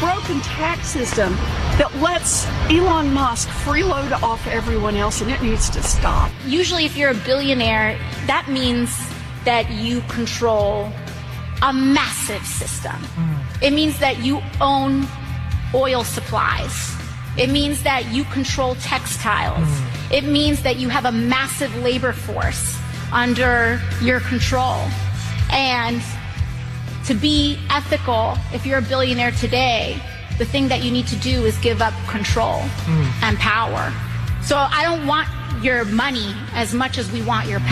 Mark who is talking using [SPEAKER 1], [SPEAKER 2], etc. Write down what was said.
[SPEAKER 1] broken tax system that lets Elon Musk freeload off everyone else, and it needs to stop.
[SPEAKER 2] Usually if you're a billionaire, that means that you control a massive system. It means that you own oil supplies. It means that you control textiles. It means that you have a massive labor force under your control. And to be ethical, if you're a billionaire today, the thing that you need to do is give up control and power. So I don't want your money as much as we want your power.